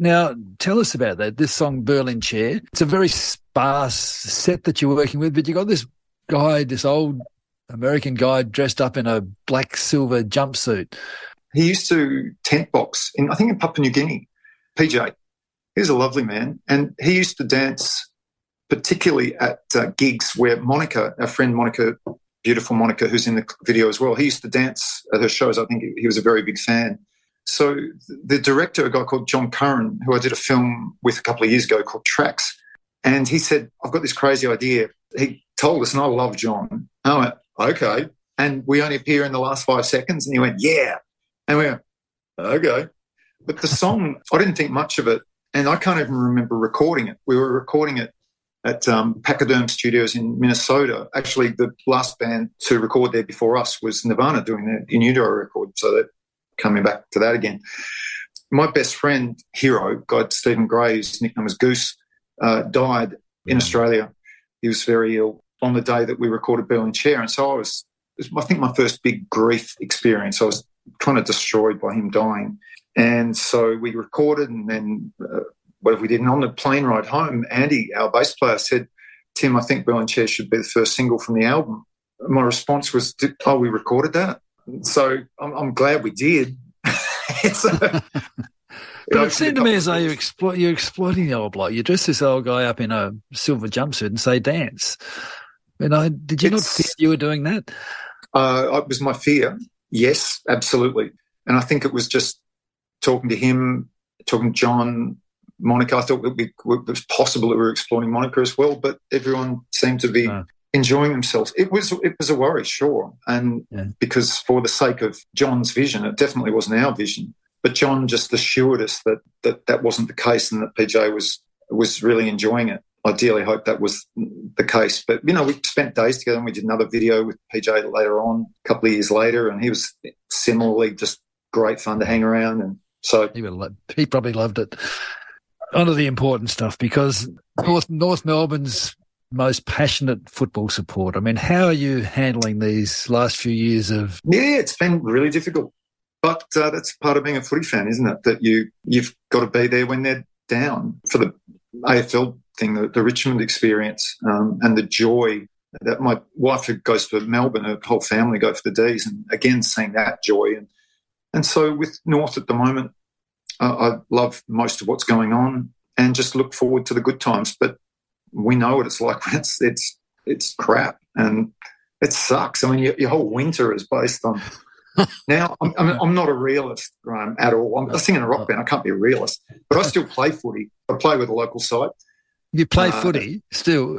Now, tell us about that, this song, Berlin Chair. It's a very sparse set that you're working with, but you got this guy, this old American guy dressed up in a black silver jumpsuit. He used to tent box, I think in Papua New Guinea, PJ. He's a lovely man. And he used to dance particularly at gigs where Monica, our friend Monica, beautiful Monica, who's in the video as well, he used to dance at her shows. I think he was a very big fan. So the director, a guy called John Curran, who I did a film with a couple of years ago called Tracks, and he said, I've got this crazy idea. He told us, and I love John. I went, okay. And we only appear in the last 5 seconds. And he went, yeah. And we went, okay. But the song, I didn't think much of it, and I can't even remember recording it. We were recording it at Pachyderm Studios in Minnesota. Actually, the last band to record there before us was Nirvana doing their In Utero record, so they're coming back to that again. My best friend, hero, guy Stephen Gray, his nickname was Goose, died in Australia. He was very ill on the day that we recorded Berlin Chair, and so it was, I think, my first big grief experience. I was kind of destroyed by him dying. And so we recorded, and then whatever we did. And on the plane ride home, Andy, our bass player, said, Tim, I think Berlin Chair should be the first single from the album. My response was, we recorded that? So I'm glad we did. But it seemed to me as though you're exploiting the old bloke. You dress this old guy up in a silver jumpsuit and say dance. Did you not fear you were doing that? It was my fear. Yes, absolutely. And I think it was just talking to him, talking to John, Monica. I thought it was possible that we were exploiting Monica as well, but everyone seemed to be enjoying themselves. It was a worry, sure, and because for the sake of John's vision, it definitely wasn't our vision. But John just assured us that wasn't the case, and that PJ was really enjoying it. I dearly hope that was the case. But, we spent days together, and we did another video with PJ later on, a couple of years later, and he was similarly just great fun to hang around. And so he probably loved it. On to the important stuff, because North Melbourne's most passionate football support. I mean, how are you handling these last few years of... Yeah, it's been really difficult. But that's part of being a footy fan, isn't it? That you've got to be there when they're down. For the AFL thing, the Richmond experience, and the joy that my wife, who goes for Melbourne, her whole family go for the D's, and again seeing that joy. And so with North at the moment, I love most of what's going on and just look forward to the good times. But we know what it's like when it's crap and it sucks. I mean, your whole winter is based on... Now, I'm not a realist, Graham, at all. I'm singing a rock band. I can't be a realist. But I still play footy. I play with a local side. You play footy still?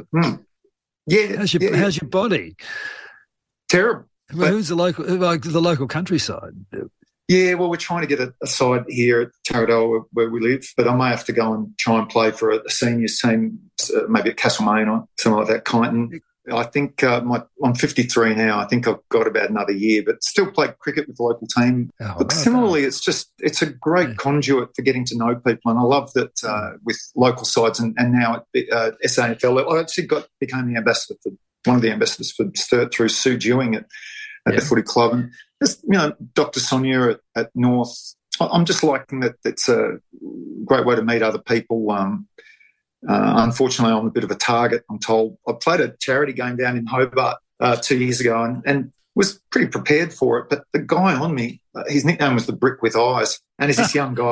Yeah. How's your body? Terrible. Well, who's the local countryside? Yeah, well, we're trying to get a side here at Taradell where we live, but I may have to go and try and play for a seniors team, maybe at Castlemaine or something like that, Kyneton. I think I'm 53 now. I think I've got about another year, but still play cricket with the local team. But similarly, it's a great conduit for getting to know people, and I love that with local sides and now at SANFL. I actually became the ambassador for one of the ambassadors for Sturt through Sue Dewing at the footy club, and just, Dr. Sonia at North. I'm just liking that. It's a great way to meet other people. Unfortunately, I'm a bit of a target, I'm told. I played a charity game down in Hobart 2 years ago and was pretty prepared for it. But the guy on me, his nickname was the Brick with Eyes, and he's this young guy.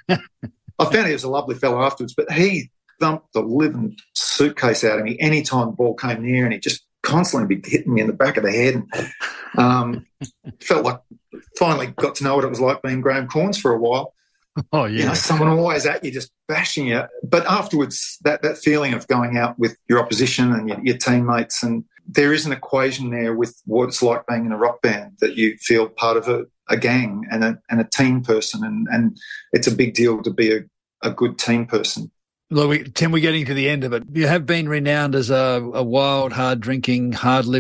I found he was a lovely fellow afterwards, but he thumped the living suitcase out of me any time the ball came near, and he just constantly be hitting me in the back of the head. And felt like finally got to know what it was like being Graham Corns for a while. Oh, yeah. Someone always at you, just bashing you. But afterwards, that feeling of going out with your opposition and your teammates, and there is an equation there with what it's like being in a rock band, that you feel part of a gang and a team person, and it's a big deal to be a good team person. Look, Tim, we're getting to the end of it. You have been renowned as a wild, hard-drinking, hard-living